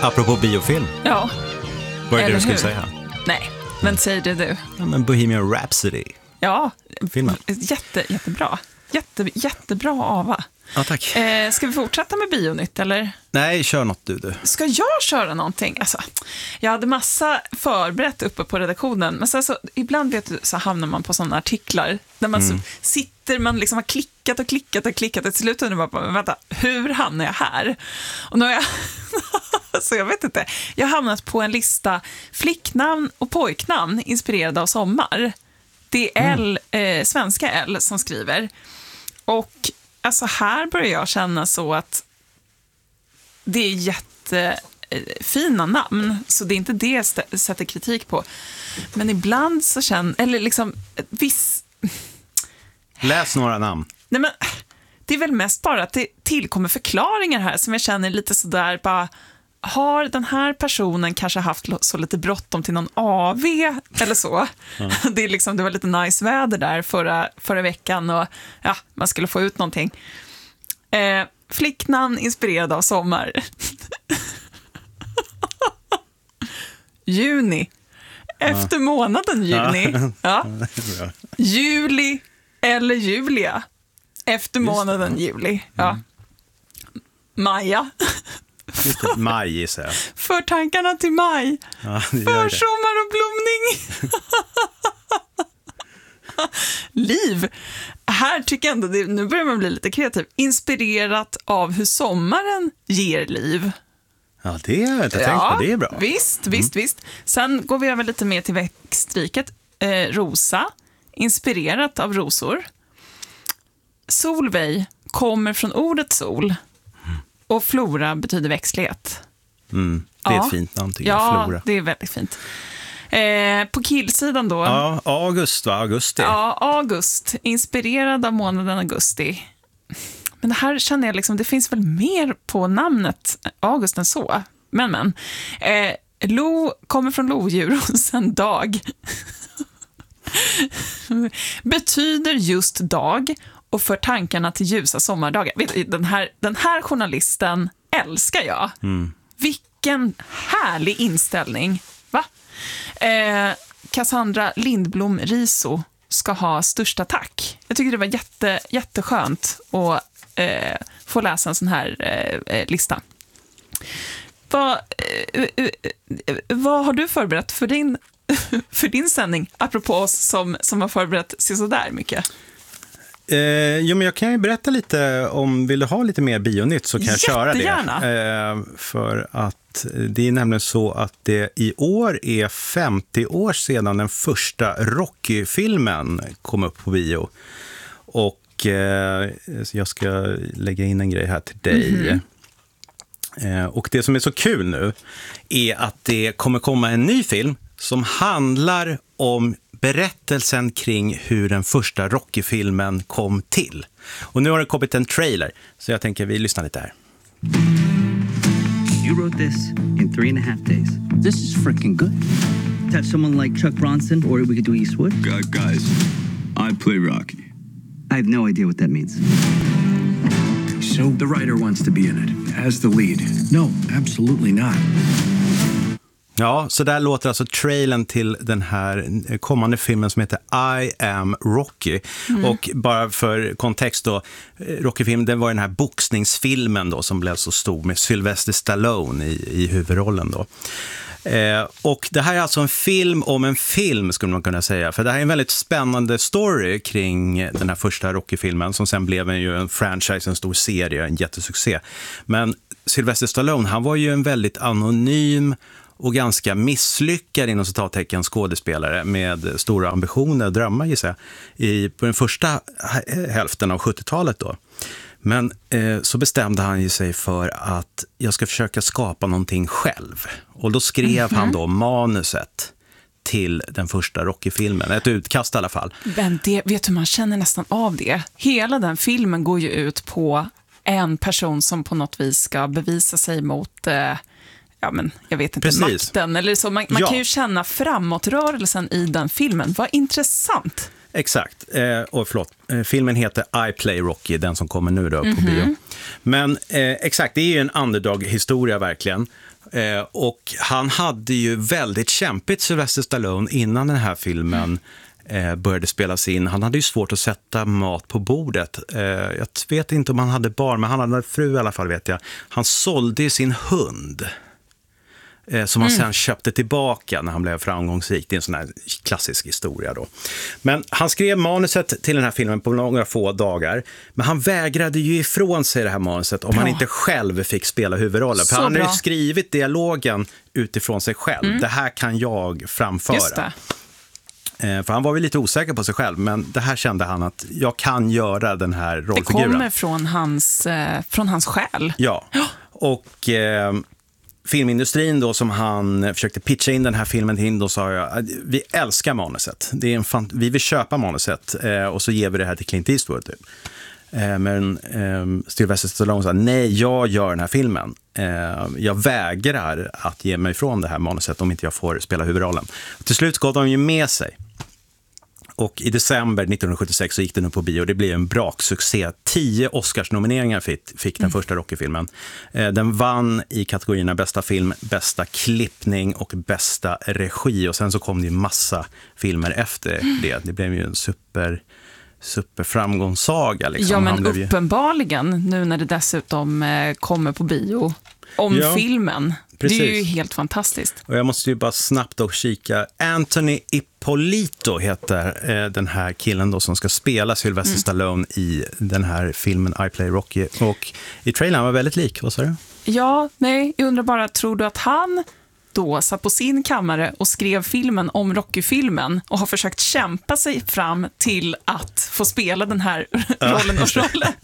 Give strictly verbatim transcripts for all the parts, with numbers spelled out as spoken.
Apropå biofilm. Ja. Vad är det Eller du skulle hur? säga? Nej, men säg det du. Ja, men Bohemian Rhapsody. Ja, Filmen. jätte, jättebra. Jätte, jättebra Ava. Ja, tack. Eh, ska vi fortsätta med Bionytt eller? Nej, kör något du. du. Ska jag köra någonting? Alltså, jag hade massa förberett uppe på redaktionen, men sen så, ibland vet du, så hamnar man på sådana artiklar där man mm. så, sitter, man liksom har klickat och klickat och klickat och till slut undrar man bara, vänta, hur hamnar jag här? Och nu har jag, så jag vet inte, jag har hamnat på en lista flicknamn och pojknamn inspirerade av sommar. Det är L, eh, svenska L som skriver. Och alltså här börjar jag känna så att det är jättefina namn, så det är inte det jag st- sätter kritik på. Men ibland så känner, eller liksom viss... Läs några namn. Nej, men det är väl mest bara att det tillkommer förklaringar här som jag känner lite sådär, bara, har den här personen kanske haft så lite bråttom till någon A V eller så? Ja. Det, är liksom, det var lite nice väder där förra, förra veckan och ja, man skulle få ut någonting. Eh, flicknamn inspirerad av sommar. Juni. Efter ja. månaden juni. Ja. Ja. Juli eller Julia. Efter månaden juli. Ja. Mm. Maja. Just det, maj gissar jag. För tankarna till maj. Ja, för sommar och blomning. Liv. Här tycker jag ändå, det, nu börjar man bli lite kreativ. Inspirerat av hur sommaren ger liv. Ja, det har jag inte ja, tänkt på. Det är bra. Visst, visst, mm. visst. Sen går vi över lite mer till växtriket. Eh, rosa. Inspirerat av rosor. Solveig kommer från ordet sol. Och flora betyder växtlighet. Mm, det är ja. ett fint namn tycker ja, jag, flora. Ja, det är väldigt fint. Eh, på killsidan då. Ja, August va? Augusti. Ja, August. Inspirerad av månaden augusti. Men det här känner jag liksom, det finns väl mer på namnet August än så. Men, men. Eh, Lo kommer från lodjur och sen dag. Betyder just dag och för tankarna till ljusa sommardagar. Den här, den här journalisten älskar jag. Mm. Vilken härlig inställning. Va? Eh, Cassandra Lindblom Riso ska ha största tack. Jag tycker det var jätte, jätteskönt att eh, få läsa en sån här eh, lista. Vad, eh, eh, vad har du förberett för din, för din sändning? Apropå oss som, som har förberett sig så där mycket. Eh, jo, men jag kan ju berätta lite om, vill du ha lite mer bionytt så kan jag köra det. Eh, för att det är nämligen så att det i år är femtio år sedan den första Rocky-filmen kom upp på bio. Och eh, jag ska lägga in en grej här till dig. Mm-hmm. Eh, och det som är så kul nu är att det kommer komma en ny film som handlar om berättelsen kring hur den första Rocky-filmen kom till. Och nu har det kommit en trailer, så jag tänker vi lyssnar lite här. You wrote this in three and a half days. This is freaking good. Touch someone like Chuck Bronson, or we could do Eastwood. Uh, guys, I play Rocky. I have no idea what that means. So the writer wants to be in it as the lead. No, absolutely not. Ja, så där låter alltså trailern till den här kommande filmen som heter I Am Rocky. Mm. Och bara för kontext då, Rocky-filmen, det var den här boxningsfilmen då som blev så stor med Sylvester Stallone i, i huvudrollen då. Eh, och det här är alltså en film om en film skulle man kunna säga, för det här är en väldigt spännande story kring den här första Rocky-filmen som sen blev en, ju en franchise, en stor serie, en jättesuccé. Men Sylvester Stallone, han var ju en väldigt anonym och ganska misslyckad inom citattecken skådespelare med stora ambitioner och drömmar gissar jag, i, på den första hälften av sjuttiotalet då. Men eh, så bestämde han ju sig för att jag ska försöka skapa någonting själv. Och då skrev mm-hmm. han då manuset till den första Rocky-filmen. Ett utkast i alla fall. Men det, vet du, man känner nästan av det. Hela den filmen går ju ut på en person som på något vis ska bevisa sig mot... Eh, ja, men jag vet inte, Precis. makten eller så. Man, man ja. kan ju känna framåtrörelsen i den filmen. Vad intressant. Exakt. Eh, och förlåt, eh, filmen heter I Play Rocky, den som kommer nu då på mm-hmm. bio. Men eh, exakt, det är ju en underdog-historia verkligen. Eh, och han hade ju väldigt kämpigt, Sylvester Stallone, innan den här filmen eh, började spelas in. Han hade ju svårt att sätta mat på bordet. Eh, jag vet inte om han hade barn, men han hade en fru i alla fall, vet jag. Han sålde sin hund. Som han mm. sen köpte tillbaka när han blev framgångsrik. Det är en sån här klassisk historia då. Men han skrev manuset till den här filmen på några få dagar. Men han vägrade ju ifrån sig det här manuset om bra. han inte själv fick spela huvudrollen. För han har ju skrivit dialogen utifrån sig själv. Mm. Det här kan jag framföra. Just det. För han var väl lite osäker på sig själv, men det här kände han att jag kan göra den här rollfiguren. Det kommer från hans, eh, från hans själ. Ja, och... Eh, filmindustrin då som han försökte pitcha in den här filmen till, då sa jag, vi älskar manuset. Det är en fan, vi vill köpa manuset eh, och så ger vi det här till Clint Eastwood typ. Eh, men eh, Sylvester Stallone sa, nej, jag gör den här filmen. Eh, jag vägrar att ge mig ifrån det här manuset om inte jag får spela huvudrollen. Och till slut gav de ju med sig. Och i december nittonhundrasjuttiosex så gick den upp på bio. Det blev en braksuccé. Tio Oscars-nomineringar fick, fick den mm. första Rocky-filmen. Eh, den vann i kategorierna bästa film, bästa klippning och bästa regi. Och sen så kom det ju massa filmer efter mm. det. Det blev ju en super, super framgångssaga. Liksom. Ja, men uppenbarligen, ju... nu när det dessutom eh, kommer på bio om ja. filmen. Precis. Det är ju helt fantastiskt. Och jag måste ju bara snabbt och kika. Anthony Ippolito heter eh, den här killen då som ska spela Sylvester mm. Stallone i den här filmen I Play Rocky. Och i trailern var väldigt lik, vad sa du? Ja, nej, jag undrar bara, tror du att han då satt på sin kammare och skrev filmen om Rocky-filmen och har försökt kämpa sig fram till att få spela den här rollen och rollen?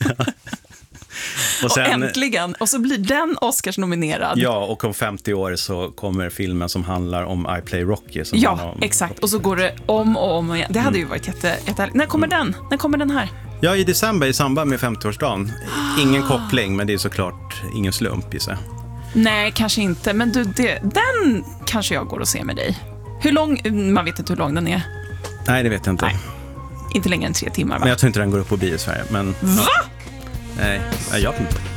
Och, sen, och äntligen, och så blir den Oscars-nominerad. Ja, och om femtio år så kommer filmen som handlar om I Play Rocky. Som ja, om, exakt. Och så går det om och om igen. Det hade mm. ju varit jätte, jätte... När kommer den? När kommer den här? Ja, i december i samband med femtioårsdagen. Ingen koppling, men det är såklart ingen slump i sig. Nej, kanske inte. Men du, det, den kanske jag går och ser med dig. Hur lång? Man vet inte hur lång den är. Nej, det vet jag inte. Nej. Inte längre än tre timmar, va? Men jag tror inte den går upp på bio i Sverige. Men, va? Ja. Nej, jag vet inte.